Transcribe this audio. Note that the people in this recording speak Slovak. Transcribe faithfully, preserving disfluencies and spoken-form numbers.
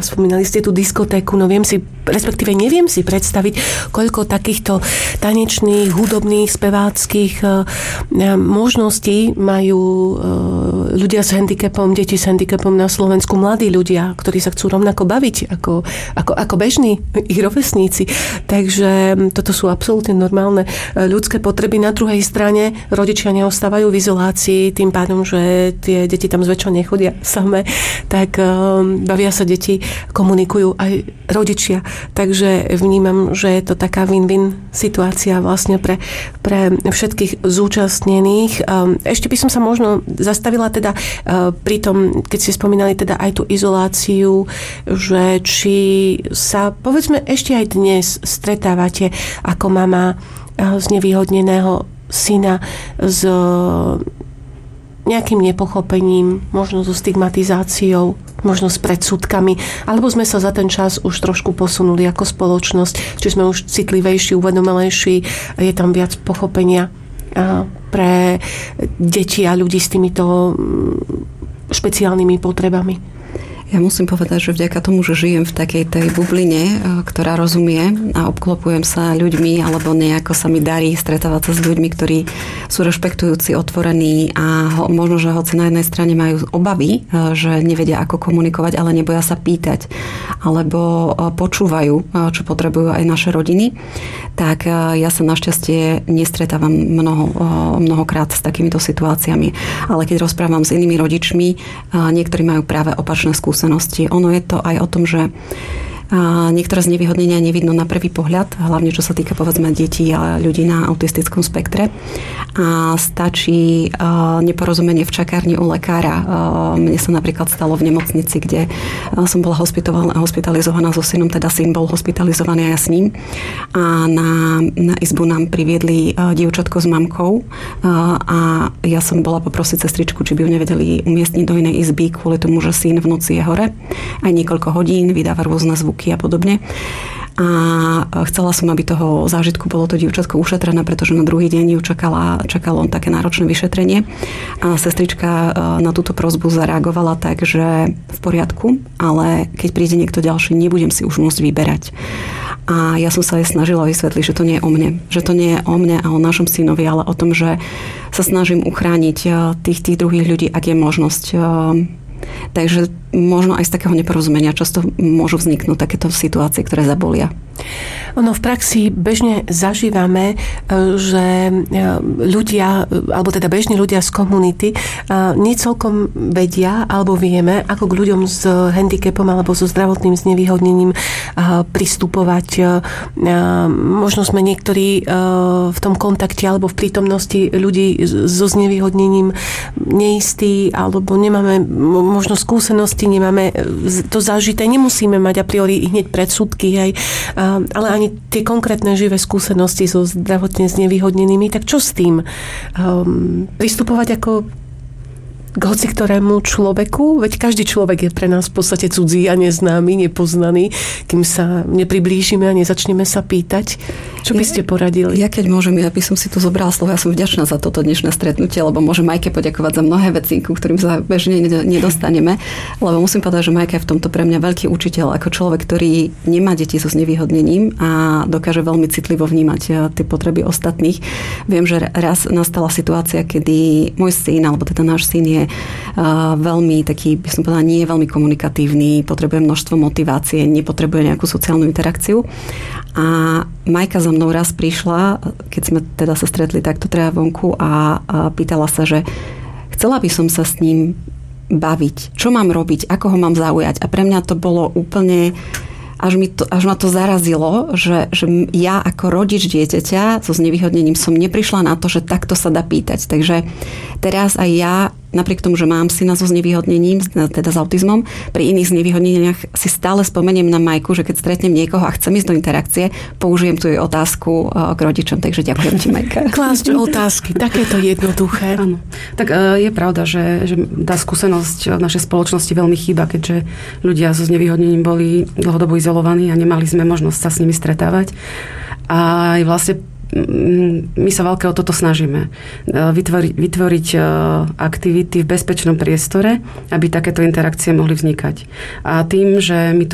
spomínali ste tú diskotéku, no viem si, respektíve neviem si predstaviť, koľko takýchto tanečných, hudobných, speváckých možností majú ľudia s handicapom, deti s handicapom na Slovensku, mladí ľudia, ktorí sa chcú rovnako baviť ako, ako, ako bežní ich rovesníci. Takže toto sú absolútne normálne ľudské potreby. Na druhej strane rodičia neostávajú v izolácii tým pádom, že tie deti tam zväčša nechodia samé, tak bavia sa deti, komunikujú aj rodičia. Takže vnímam, že je to taká win-win situácia vlastne pre, pre všetkých zúčastnených. Ešte by som sa možno zastavila teda pri tom, keď ste spomínali teda aj tú izoláciu, že či sa povedzme ešte aj dnes stretávate ako mama znevýhodneného syna s nejakým nepochopením, možno so stigmatizáciou, možno s predsudkami, alebo sme sa za ten čas už trošku posunuli ako spoločnosť, či sme už citlivejší, uvedomelejší, je tam viac pochopenia pre deti a ľudí s týmito špeciálnymi potrebami. Ja musím povedať, že vďaka tomu, že žijem v takej tej bubline, ktorá rozumie a obklopujem sa ľuďmi, alebo nejako sa mi darí stretávať sa s ľuďmi, ktorí sú rešpektujúci, otvorení a ho, možno, že hoci na jednej strane majú obavy, že nevedia ako komunikovať, ale neboja sa pýtať, alebo počúvajú, čo potrebujú aj naše rodiny, tak ja sa našťastie nestretávam mnoho, mnohokrát s takýmito situáciami. Ale keď rozprávam s inými rodičmi, niektorí majú práve opačné skúsenosti. Ono je to aj o tom, že niektoré znevýhodnenia nevidno na prvý pohľad, hlavne čo sa týka povedzme detí a ľudí na autistickom spektre. A stačí neporozumenie v čakárni u lekára. Mne sa napríklad stalo v nemocnici, kde som bola hospitalizovaná so synom, teda syn bol hospitalizovaný a ja s ním. A na, na izbu nám priviedli dievčatko s mamkou a ja som bola poprosiť sestričku, či by ju nevedeli umiestniť do inej izby kvôli tomu, že syn v noci je hore. Aj niekoľko hodín vydáva rôzne zvuky a podobne. A chcela som, aby toho zážitku bolo to dievčatko ušetrené, pretože na druhý deň ju čakala, čakalo také náročné vyšetrenie. A sestrička na túto prosbu zareagovala tak, že v poriadku, ale keď príde niekto ďalší, nebudem si už môcť vyberať. A ja som sa aj snažila vysvetliť, že to nie je o mne. Že to nie je o mne a o našom synovi, ale o tom, že sa snažím uchrániť tých, tých druhých ľudí, ak je možnosť. Takže možno aj z takého neporozumenia často môžu vzniknúť takéto situácie, ktoré zabolia. Ono v praxi bežne zažívame, že ľudia, alebo teda bežní ľudia z komunity nie celkom vedia, alebo vieme, ako k ľuďom s handicapom alebo so zdravotným znevýhodnením pristupovať. Možno sme niektorí v tom kontakte alebo v prítomnosti ľudí so znevýhodnením neistí, alebo nemáme možno skúsenosti, nemáme to zažité, nemusíme mať a priori hneď predsudky, hej, ale ani tie konkrétne živé skúsenosti so zdravotne znevýhodnenými, tak čo s tým? Um, pristupovať ako k hoci ktorému človeku, veď každý človek je pre nás v podstate cudzí a neznámy, nepoznaný, kým sa nepriblížime a nezačneme sa pýtať. Čo by ste poradili? Ja keď môžem, ja by som si tu zobrala slovo, ja som vďačná za toto dnešné stretnutie, lebo môžem Majke poďakovať za mnohé veci, ku ktorým sa bežne nedostaneme, lebo musím povedať, že Majka je v tomto pre mňa veľký učiteľ, ako človek, ktorý nemá deti so znevýhodnením a dokáže veľmi citlivo vnímať tie potreby ostatných. Viem, že raz nastala situácia, kedy môj syn, alebo teda náš syn je veľmi taký, by som povedala, nie je veľmi komunikatívny, potrebuje množstvo motivácie, nepotrebuje nejakú sociálnu interakciu. A Majka za mnou raz prišla, keď sme teda sa stretli takto traja vonku a, a pýtala sa, že chcela by som sa s ním baviť. Čo mám robiť? Ako ho mám zaujať? A pre mňa to bolo úplne až, mi to, až ma to zarazilo, že, že ja ako rodič dieťaťa so znevýhodnením som neprišla na to, že takto sa dá pýtať. Takže teraz aj ja, napriek tomu, že mám syna so znevýhodnením, teda s autizmom, pri iných znevýhodneniach si stále spomeniem na Majku, že keď stretnem niekoho a chcem ísť do interakcie, použijem tu jej otázku k rodičom. Takže ďakujem ti, Majka. Klásť otázky, takéto jednoduché. Áno. Tak je pravda, že, že tá skúsenosť v našej spoločnosti veľmi chýba, keďže ľudia so znevýhodnením boli dlhodobo izolovaní a nemali sme možnosť sa s nimi stretávať. A vlastne my sa veľké o toto snažíme. Vytvoriť, vytvoriť aktivity v bezpečnom priestore, aby takéto interakcie mohli vznikať. A tým, že my to